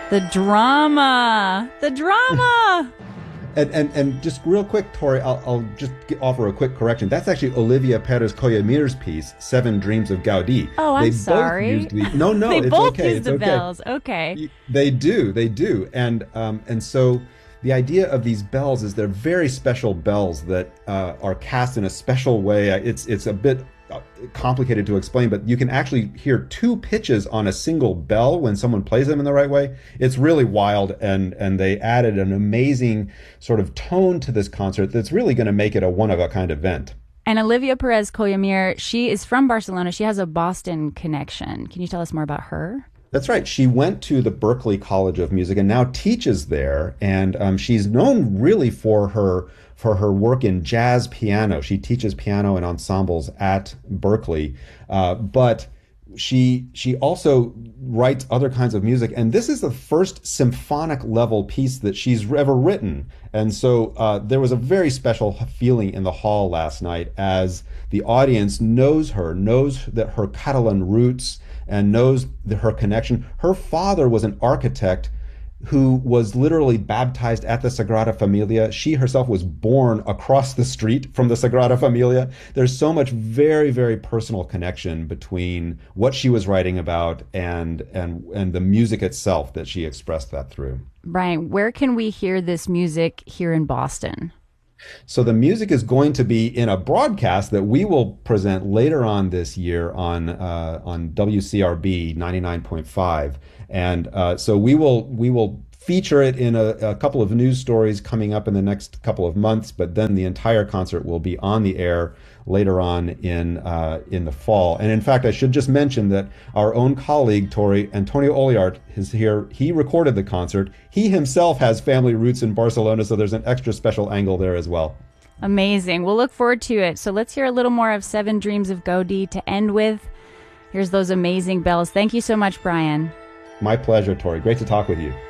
The drama. The drama. And just real quick, Tori, I'll just offer a quick correction. That's actually Olivia Perez Collamir's piece, Seven Dreams of Gaudi. Oh, I'm sorry. No, they it's both okay. use the bells. Okay. They do. And so the idea of these bells is they're very special bells that are cast in a special way. It's a bit complicated to explain, but you can actually hear two pitches on a single bell when someone plays them in the right way. It's really wild, and they added an amazing sort of tone to this concert that's really going to make it a one-of-a-kind event. And Olivia Perez Collamir, she is from Barcelona. She has a Boston connection. Can you tell us more about her? That's right. She went to the Berklee College of Music and now teaches there. And she's known really for her work in jazz piano. She teaches piano and ensembles at Berklee, but she also writes other kinds of music. And this is the first symphonic level piece that she's ever written. And so there was a very special feeling in the hall last night as the audience knows that her Catalan roots and knows her connection. Her father was an architect who was literally baptized at the Sagrada Familia. She herself was born across the street from the Sagrada Familia. There's so much very, very personal connection between what she was writing about and the music itself that she expressed that through. Brian, where can we hear this music here in Boston? So the music is going to be in a broadcast that we will present later on this year on WCRB 99.5. And so we will feature it in a couple of news stories coming up in the next couple of months, but then the entire concert will be on the air later on in the fall. And in fact, I should just mention that our own colleague, Tori, Antonio Oliart, is here. He recorded the concert. He himself has family roots in Barcelona, so there's an extra special angle there as well. Amazing. We'll look forward to it. So let's hear a little more of Seven Dreams of Gaudi to end with. Here's those amazing bells. Thank you so much, Brian. My pleasure, Tori. Great to talk with you.